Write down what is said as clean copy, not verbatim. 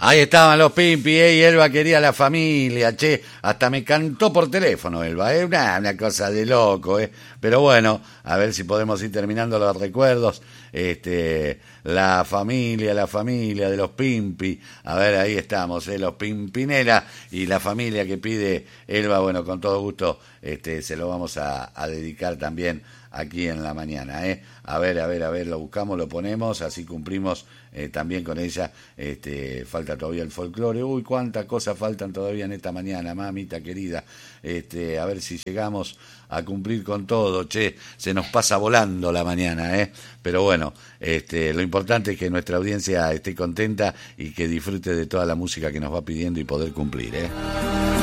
Ahí estaban los Pimpi, y Elba quería la familia, che, hasta me cantó por teléfono Elba, una cosa de loco, pero bueno, a ver si podemos ir terminando los recuerdos, la familia de los Pimpi, a ver, ahí estamos, los Pimpinela y la familia que pide Elba, bueno, con todo gusto, se lo vamos a dedicar también aquí en la mañana, A ver, lo buscamos, lo ponemos, así cumplimos también con ella, falta todavía el folclore, uy, cuántas cosas faltan todavía en esta mañana, mamita querida, a ver si llegamos a cumplir con todo, che, se nos pasa volando la mañana, pero bueno, lo importante es que nuestra audiencia esté contenta y que disfrute de toda la música que nos va pidiendo y poder cumplir,